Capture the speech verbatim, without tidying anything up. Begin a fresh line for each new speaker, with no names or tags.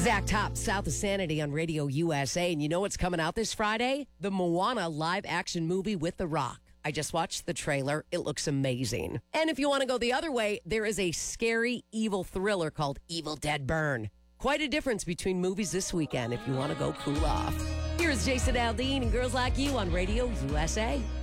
Zach Top, South of Sanity on Radio U S A. And you know what's coming out this Friday? The Moana live action movie with The Rock. I just watched the trailer. It looks amazing. And if you want to go the other way, there is a scary, evil thriller called Evil Dead Burn. Quite a difference between movies this weekend if you want to go cool off. Here's Jason Aldean and Girls Like You on Radio U S A.